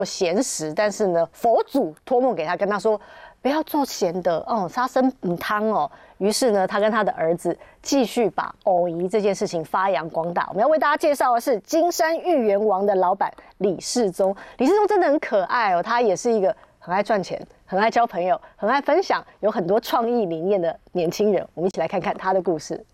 咸食，但是呢，佛祖托梦给他，跟他说不要做咸的哦，杀生母汤哦。于是呢，他跟他的儿子继续把藕姨这件事情发扬光大。我们要为大家介绍的是金山芋圆王的老板李世宗。李世宗真的很可爱哦，他也是一个很爱赚钱、很爱交朋友、很爱分享、有很多创意理念的年轻人。我们一起来看看他的故事。